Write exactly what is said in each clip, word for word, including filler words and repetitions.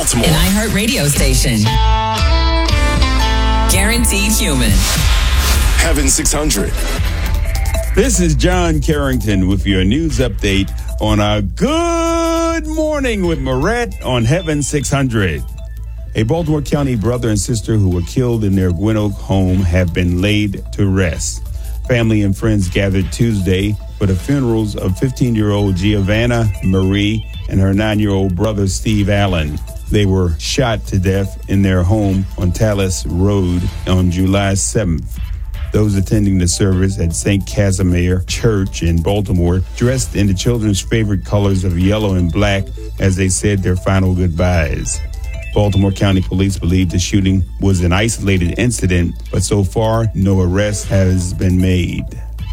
Baltimore. An iHeart radio station. Guaranteed human. Heaven six hundred. This is John Carrington with your news update on a Good Morning with Moret on Heaven six hundred. A Baltimore County brother and sister who were killed in their Gwynn Oak home have been laid to rest. Family and friends gathered Tuesday for the funerals of fifteen-year-old Giovanna Marie and her nine-year-old brother Steve Allen. They were shot to death in their home on Tallis Road on July seventh. Those attending the service at Saint Casimir Church in Baltimore dressed in the children's favorite colors of yellow and black as they said their final goodbyes. Baltimore County Police believe the shooting was an isolated incident, but so far, no arrest has been made.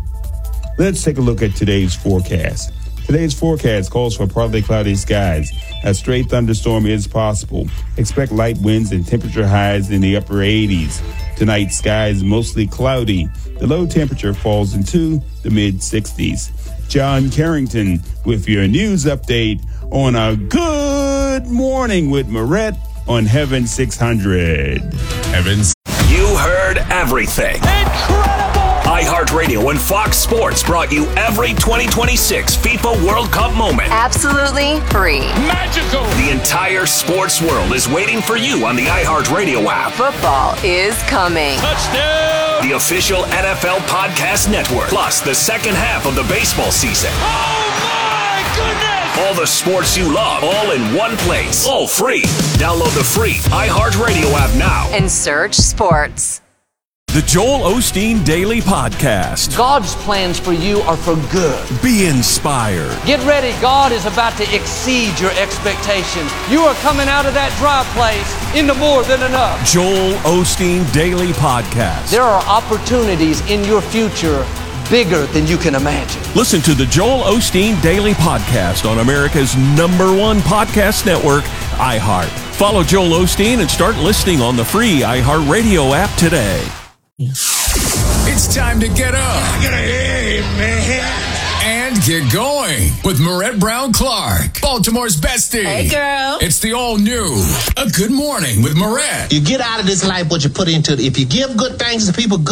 Let's take a look at today's forecast. Today's forecast calls for partly cloudy skies. A stray thunderstorm is possible. Expect light winds and temperature highs in the upper eighties. Tonight, skies mostly cloudy. The low temperature falls into the mid sixties. John Carrington with your news update on a Good Morning with Moret on Heaven six hundred. Heavens. You heard everything. Incredible! iHeartRadio and Fox Sports brought you every twenty twenty-six FIFA World Cup moment. Absolutely free. Magical! The entire sports world is waiting for you on the iHeartRadio app. Football is coming. Touchdown! The official N F L Podcast Network. Plus the second half of the baseball season. Oh my goodness! All the sports you love, all in one place. All free. Download the free iHeartRadio app now. And search sports. The Joel Osteen Daily Podcast. God's plans for you are for good. Be inspired. Get ready. God is about to exceed your expectations. You are coming out of that dry place into more than enough. Joel Osteen Daily Podcast. There are opportunities in your future bigger than you can imagine. Listen to the Joel Osteen Daily Podcast on America's number one podcast network, iHeart. Follow Joel Osteen and start listening on the free iHeartRadio app today. It's time to get up. And get going with Moret Brown Clark, Baltimore's bestie. Hey, girl. It's the all new A Good Morning with Moret. You get out of this life what you put into it. If you give good things to people, good